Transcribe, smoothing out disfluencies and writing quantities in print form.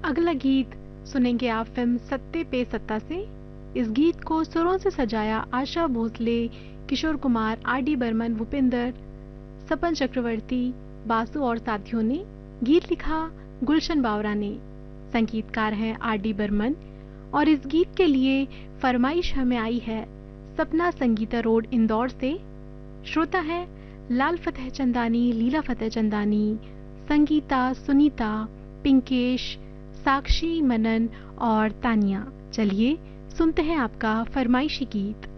अगला गीत सुनेंगे आप फिल्म सत्ते पे सत्ता से। इस गीत को सुरों से सजाया आशा भोसले, किशोर कुमार, आर डी बर्मन, भूपिंदर, सपन चक्रवर्ती, बासु और साथियों ने। गीत लिखा गुलशन बावरा ने, संगीतकार हैं आर डी बर्मन। और इस गीत के लिए फरमाइश हमें आई है सपना संगीता रोड इंदौर से। श्रोता है लाल फतेह चंदानी, लीला फतेह चंदानी, संगीता, सुनीता, पिंकेश, साक्षी, मनन और तानिया। चलिए सुनते हैं आपका फरमाइशी गीत।